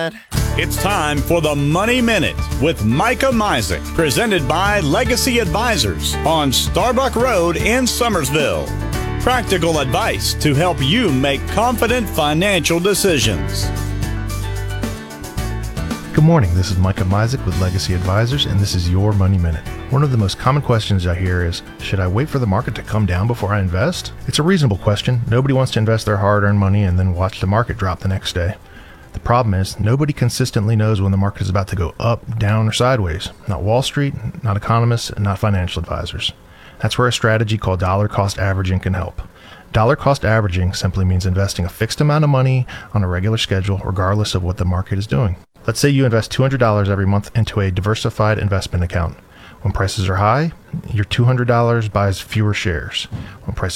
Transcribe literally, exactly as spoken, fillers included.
It's time for the Money Minute with Micah Misek, presented by Legacy Advisors on Starbuck Road in Summersville. Practical advice to help you make confident financial decisions. Good morning, this is Micah Misek with Legacy Advisors, and this is your Money Minute. One of the most common questions I hear is, should I wait for the market to come down before I invest? It's a reasonable question. Nobody wants to invest their hard-earned money and then watch the market drop the next day. The problem is, nobody consistently knows when the market is about to go up, down, or sideways. Not Wall Street, not economists, and not financial advisors. That's where a strategy called dollar cost averaging can help. Dollar cost averaging simply means investing a fixed amount of money on a regular schedule regardless of what the market is doing. Let's say you invest two hundred dollars every month into a diversified investment account. When prices are high, your two hundred dollars buys fewer shares. When prices